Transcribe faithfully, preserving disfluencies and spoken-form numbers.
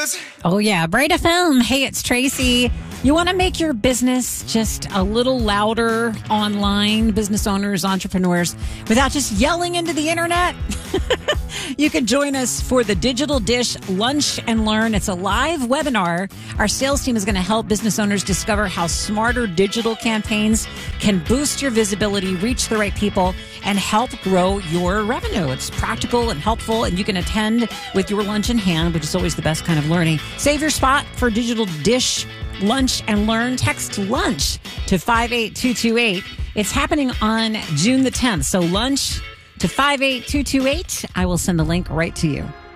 buzz? Oh, yeah. Bright F M. Hey, it's Tracy. You want to make your business just a little louder online, business owners, entrepreneurs, without just yelling into the internet? You can join us for the Digital Dish Lunch and Learn. It's a live webinar. Our sales team is going to help business owners discover how smarter digital campaigns can boost your visibility, reach the right people, and help grow your revenue. It's practical and helpful, and you can attend with your lunch in hand, which is always the best kind of learning. Save your spot for Digital Dish Lunch and Learn. Text lunch to five eight two two eight. It's happening on June the tenth. So lunch to five eight two two eight. I will send the link right to you.